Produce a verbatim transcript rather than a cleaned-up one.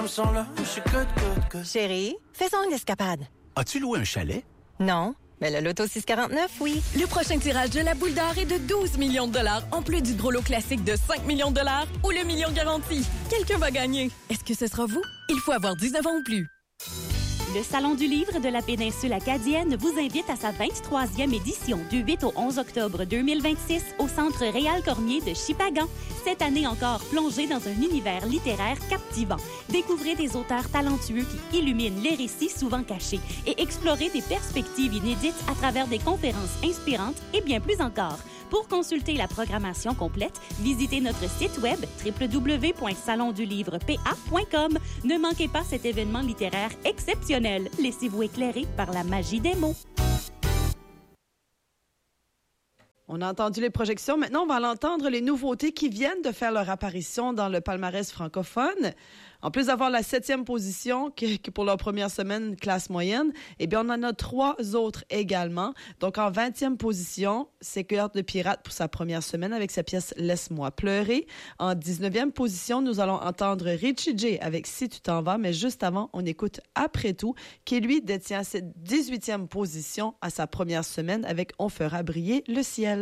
me sens là, je suis good, good, good. Chérie, faisons une escapade. As-tu loué un chalet? Non, mais le Loto six quarante-neuf, oui. Le prochain tirage de la boule d'or est de douze millions de dollars, en plus du gros lot classique de cinq millions de dollars ou le million garanti. Quelqu'un va gagner. Est-ce que ce sera vous? Il faut avoir dix-neuf ans ou plus. Le Salon du livre de la péninsule acadienne vous invite à sa vingt-troisième édition du huit au onze octobre deux mille vingt-six au Centre Réal Cormier de Shippagan. Cette année encore, plongez dans un univers littéraire captivant. Découvrez des auteurs talentueux qui illuminent les récits souvent cachés et explorez des perspectives inédites à travers des conférences inspirantes et bien plus encore. Pour consulter la programmation complète, visitez notre site web w w w point salon du livre p a point com. Ne manquez pas cet événement littéraire exceptionnel. Laissez-vous éclairer par la magie des mots. On a entendu les projections. Maintenant, on va l'entendre les nouveautés qui viennent de faire leur apparition dans le palmarès francophone. En plus d'avoir la septième position que, que pour leur première semaine classe moyenne, eh bien, on en a trois autres également. Donc, en vingtième position, c'est Cœur de pirate pour sa première semaine avec sa pièce « Laisse-moi pleurer ». En dix-neuvième position, nous allons entendre Richie J avec « Si tu t'en vas », mais juste avant, on écoute « Après tout », qui lui détient cette dix-huitième position à sa première semaine avec « On fera briller le ciel ».